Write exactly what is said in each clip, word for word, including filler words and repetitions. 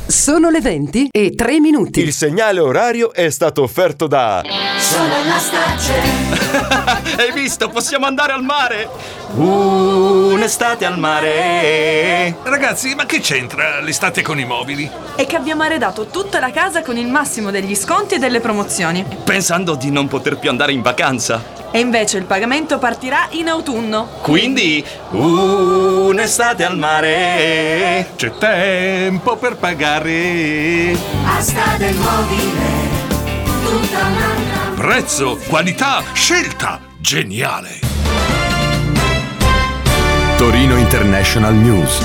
Sono le venti e tre minuti. Il segnale orario è stato offerto da Solanastace. Hai visto? Possiamo andare al mare. Uh, un'estate al mare. Ragazzi, ma che c'entra l'estate con i mobili? È che abbiamo arredato tutta la casa con il massimo degli sconti e delle promozioni, Pensando di non poter più andare in vacanza. e invece il pagamento partirà in autunno. Quindi, uh, un'estate al mare. C'è tempo per pagare. Asta del mobile, tutta un'altra. Prezzo, qualità, scelta. Geniale. Torino International News.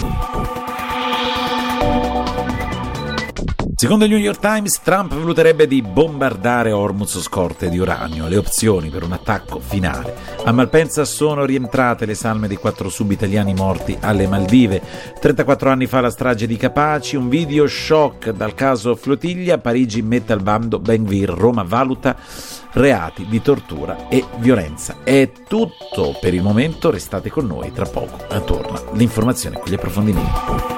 Secondo il New York Times, Trump valuterebbe di bombardare Hormuz scorte di uranio. Le opzioni per un attacco finale. A Malpensa sono rientrate le salme dei quattro sub-italiani morti alle Maldive. trentaquattro anni fa la strage di Capaci, un video shock dal caso Flottiglia. Parigi mette al bando Ben Gvir, Roma valuta reati di tortura e violenza. È tutto per il momento, restate con noi, tra poco torna l'informazione con gli approfondimenti.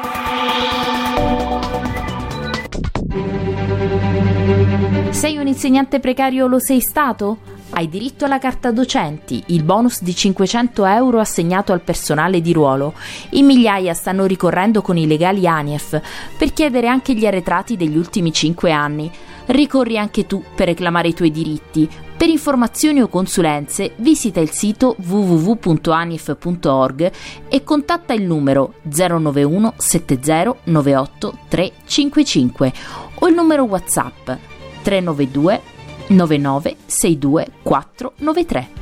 Sei un insegnante precario o lo sei stato? Hai diritto alla carta docenti, il bonus di cinquecento euro assegnato al personale di ruolo. In migliaia stanno ricorrendo con i legali ANIEF per chiedere anche gli arretrati degli ultimi cinque anni. Ricorri anche tu per reclamare i tuoi diritti. Per informazioni o consulenze visita il sito w w w punto anief punto org e contatta il numero zero nove uno sette zero nove otto tre cinque cinque o il numero WhatsApp tre nove due nove nove sei due quattro nove tre.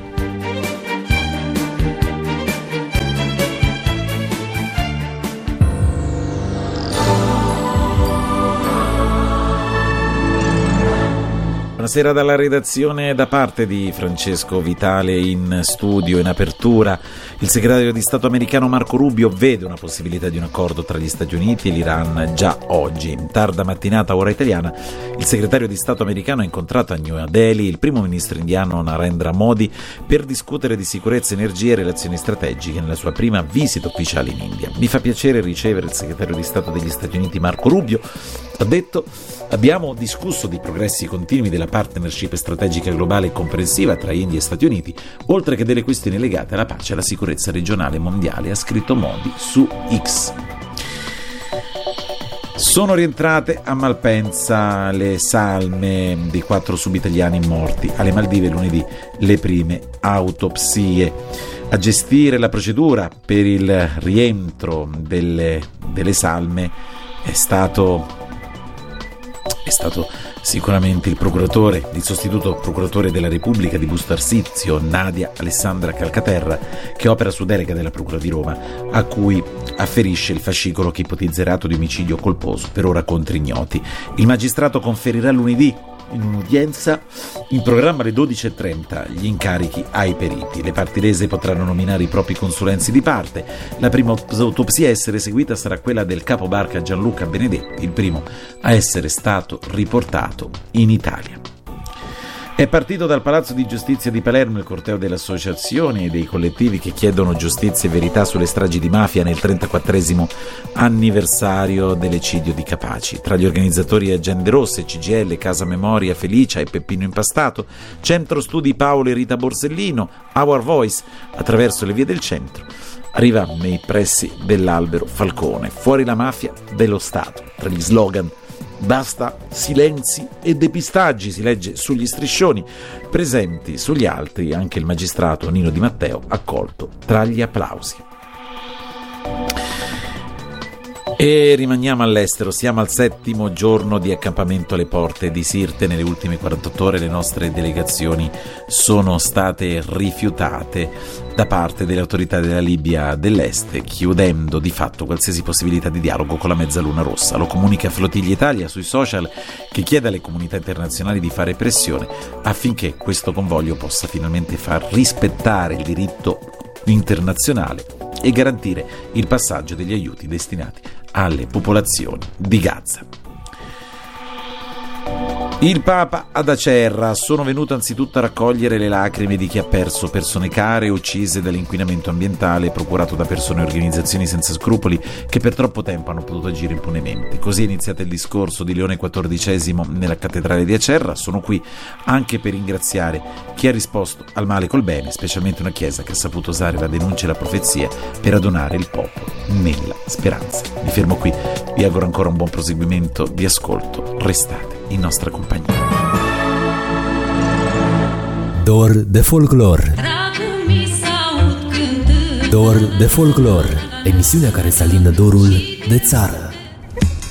Buonasera dalla redazione da parte di Francesco Vitale. In studio, in apertura, il segretario di Stato americano Marco Rubio vede una possibilità di un accordo tra gli Stati Uniti e l'Iran già oggi. In tarda mattinata ora italiana, il segretario di Stato americano ha incontrato a New Delhi il primo ministro indiano Narendra Modi per discutere di sicurezza, energia e relazioni strategiche nella sua prima visita ufficiale in India. Mi fa piacere ricevere il segretario di Stato degli Stati Uniti Marco Rubio. Ha detto: abbiamo discusso di progressi continui della partnership strategica globale e comprensiva tra India e Stati Uniti, oltre che delle questioni legate alla pace e alla sicurezza regionale e mondiale, ha scritto Modi su X. Sono rientrate a Malpensa le salme dei quattro sub-italiani morti alle Maldive lunedì, le prime autopsie. A gestire la procedura per il rientro delle, delle salme è stato È stato sicuramente il procuratore, il sostituto procuratore della Repubblica di Busto Arsizio, Nadia Alessandra Calcaterra, che opera su delega della Procura di Roma, a cui afferisce il fascicolo che ipotizza il reato di omicidio colposo, per ora contro ignoti. Il magistrato conferirà lunedì, in un'udienza in programma alle dodici e trenta, gli incarichi ai periti. Le parti lese potranno nominare i propri consulenzi di parte. La prima autopsia a essere eseguita sarà quella del capobarca Gianluca Benedetti, il primo a essere stato riportato in Italia. È partito dal Palazzo di Giustizia di Palermo il corteo delle associazioni e dei collettivi che chiedono giustizia e verità sulle stragi di mafia nel trentaquattresimo anniversario dell'eccidio di Capaci. Tra gli organizzatori Agende Rosse, C G I L, Casa Memoria, Felicia e Peppino Impastato, Centro Studi Paolo e Rita Borsellino, Our Voice, attraverso le vie del centro. Arriva nei pressi dell'Albero Falcone, fuori la mafia dello Stato. Tra gli slogan: basta silenzi e depistaggi, si legge sugli striscioni. Presenti sugli altri anche il magistrato Nino Di Matteo, accolto tra gli applausi. E rimaniamo all'estero, siamo al settimo giorno di accampamento alle porte di Sirte. Nelle ultime quarantotto ore le nostre delegazioni sono state rifiutate da parte delle autorità della Libia dell'Est, chiudendo di fatto qualsiasi possibilità di dialogo con la Mezzaluna Rossa. Lo comunica Flottiglia Italia sui social, che chiede alle comunità internazionali di fare pressione affinché questo convoglio possa finalmente far rispettare il diritto internazionale e garantire il passaggio degli aiuti destinati alle popolazioni di Gaza. Il Papa ad Acerra: sono venuto anzitutto a raccogliere le lacrime di chi ha perso persone care uccise dall'inquinamento ambientale procurato da persone e organizzazioni senza scrupoli che per troppo tempo hanno potuto agire impunemente. Così è iniziato il discorso di Leone quattordicesimo nella cattedrale di Acerra. Sono qui anche per ringraziare chi ha risposto al male col bene, specialmente una chiesa che ha saputo usare la denuncia e la profezia per adunare il popolo nella speranza. Mi fermo qui, vi auguro ancora un buon proseguimento di ascolto, restate in nostra compagnia. Dor de folclor. Dor de folclor, emisiunea care să alindă dorul de țară.